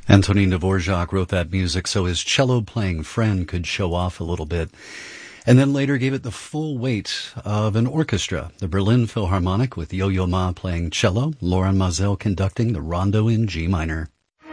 Antonin Dvorak wrote that music so his cello-playing friend could show off a little bit, and then later gave it the full weight of an orchestra, the Berlin Philharmonic with Yo-Yo Ma playing cello, Loren Maazel conducting the Rondo in G minor.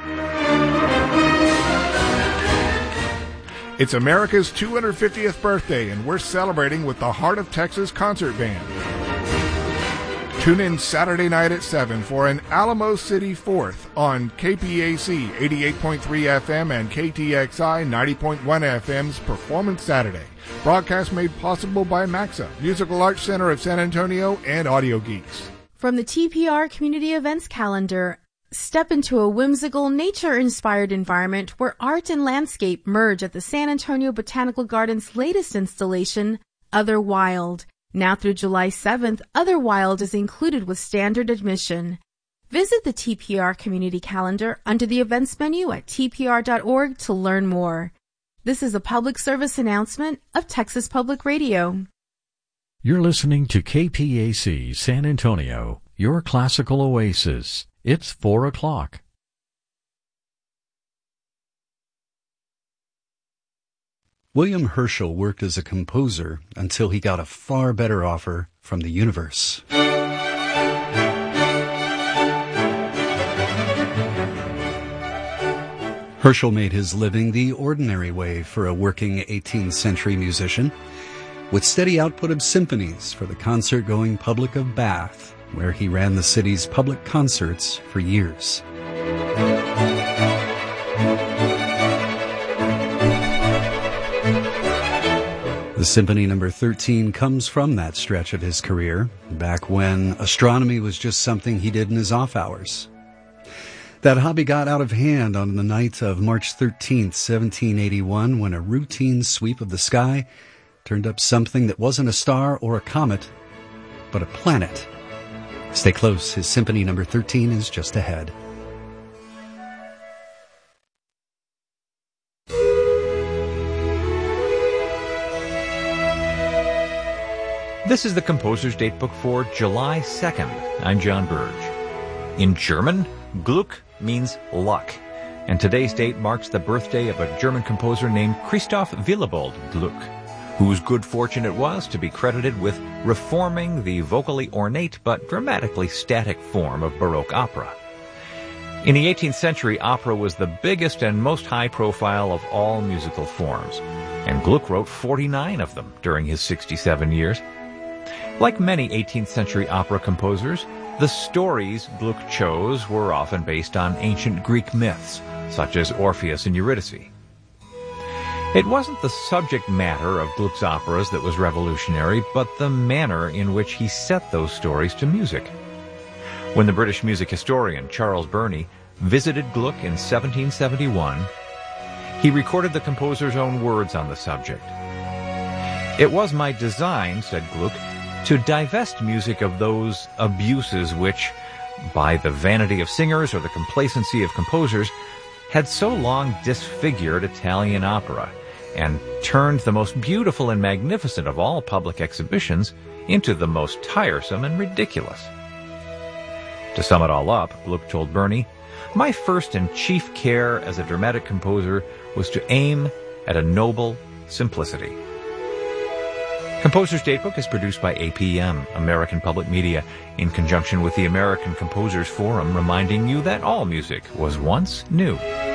It's America's 250th birthday, and we're celebrating with the Heart of Texas Concert Band. Tune in Saturday night at 7 for an Alamo City 4th on KPAC 88.3 FM and KTXI 90.1 FM's Performance Saturday. Broadcast made possible by Maxa, Musical Arts Center of San Antonio, and Audio Geeks. From the TPR Community Events Calendar, step into a whimsical, nature-inspired environment where art and landscape merge at the San Antonio Botanical Gardens' latest installation, Other Wild. Now through July 7th, Other Wild is included with standard admission. Visit the TPR Community Calendar under the events menu at tpr.org to learn more. This is a public service announcement of Texas Public Radio. You're listening to KPAC San Antonio, your classical oasis. It's 4 o'clock. William Herschel worked as a composer until he got a far better offer from the universe. Herschel made his living the ordinary way for a working 18th century musician, with steady output of symphonies for the concert-going public of Bath, where he ran the city's public concerts for years. The Symphony No. 13 comes from that stretch of his career, back when astronomy was just something he did in his off hours. That hobby got out of hand on the night of March 13th, 1781, when a routine sweep of the sky turned up something that wasn't a star or a comet, but a planet. Stay close, his Symphony No. 13 is just ahead. This is the Composer's Datebook for July 2nd. I'm John Burge. In German, Glück means luck, and today's date marks the birthday of a German composer named Christoph Willibald Gluck, whose good fortune it was to be credited with reforming the vocally ornate but dramatically static form of Baroque opera. In the 18th century, opera was the biggest and most high-profile of all musical forms, and Gluck wrote 49 of them during his 67 years. Like many 18th century opera composers, the stories Gluck chose were often based on ancient Greek myths, such as Orpheus and Eurydice. It wasn't the subject matter of Gluck's operas that was revolutionary, but the manner in which he set those stories to music. When the British music historian Charles Burney visited Gluck in 1771, he recorded the composer's own words on the subject. "It was my design," said Gluck, "to divest music of those abuses which, by the vanity of singers or the complacency of composers, had so long disfigured Italian opera and turned the most beautiful and magnificent of all public exhibitions into the most tiresome and ridiculous." To sum it all up, Gluck told Burney, "My first and chief care as a dramatic composer was to aim at a noble simplicity." Composer's Datebook is produced by APM, American Public Media, in conjunction with the American Composers Forum, reminding you that all music was once new.